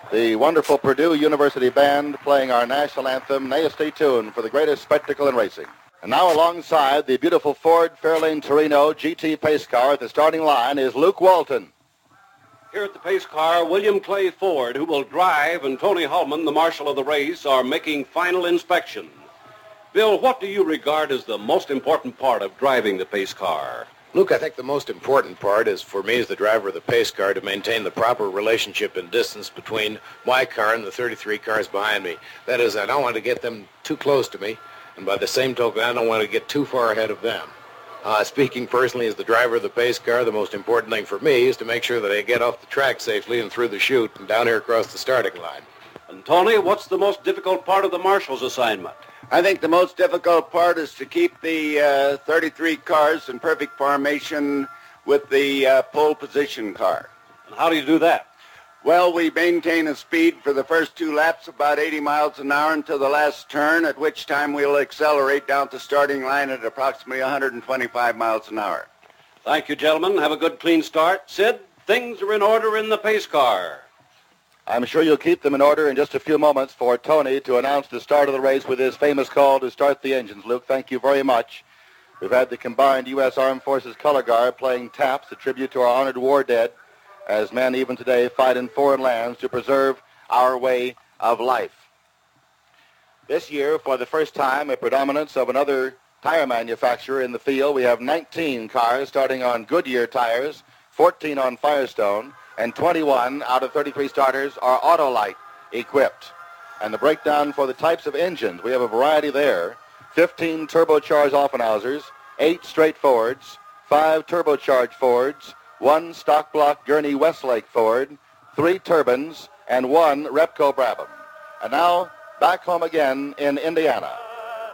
The wonderful Purdue University Band playing our national anthem, Nasty Tune, for the greatest spectacle in racing. And now alongside the beautiful Ford Fairlane Torino GT pace car at the starting line is Luke Walton. Here at the pace car, William Clay Ford, who will drive, and Tony Hulman, the marshal of the race, are making final inspection. Bill, what do you regard as the most important part of driving the pace car? Luke, I think the most important part is, for me as the driver of the pace car, to maintain the proper relationship and distance between my car and the 33 cars behind me. That is, I don't want to get them too close to me, and by the same token, I don't want to get too far ahead of them. Speaking personally as the driver of the pace car, the most important thing for me is to make sure that I get off the track safely and through the chute and down here across the starting line. And Tony, what's the most difficult part of the marshal's assignment? I think the most difficult part is to keep the 33 cars in perfect formation with the pole position car. And how do you do that? Well, we maintain a speed for the first 2 laps about 80 miles an hour until the last turn, at which time we'll accelerate down to starting line at approximately 125 miles an hour. Thank you, gentlemen. Have a good, clean start. Sid, things are in order in the pace car. I'm sure you'll keep them in order in just a few moments for Tony to announce the start of the race with his famous call to start the engines. Luke, thank you very much. We've had the combined U.S. Armed Forces Color Guard playing taps, a tribute to our honored war dead, as men even today fight in foreign lands to preserve our way of life. This year, for the first time, a predominance of another tire manufacturer in the field. We have 19 cars starting on Goodyear tires, 14 on Firestone, and 21 out of 33 starters are Autolite equipped. And the breakdown for the types of engines, we have a variety there. 15 turbocharged Offenhausers, 8 straight Fords, 5 turbocharged Fords, 1 stock block Gurney Westlake Ford, 3 turbines, and 1 Repco Brabham. And now, back home again in Indiana.